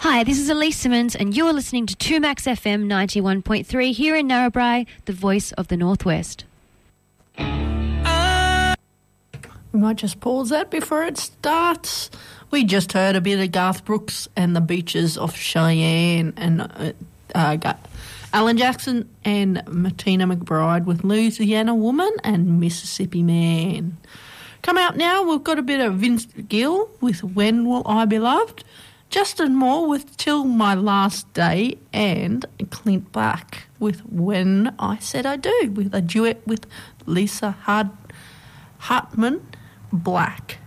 Hi, this is Elise Simmons, and you're listening to 2Max FM 91.3 here in Narrabri, the voice of the Northwest. We might just pause that before it starts. We just heard a bit of Garth Brooks and the Beaches of Cheyenne, and Alan Jackson and Martina McBride with Louisiana Woman and Mississippi Man. Come out now, we've got a bit of Vince Gill with When Will I Be Loved, Justin Moore with Till My Last Day, and Clint Black with When I Said I Do, with a duet with Lisa Hartman Black.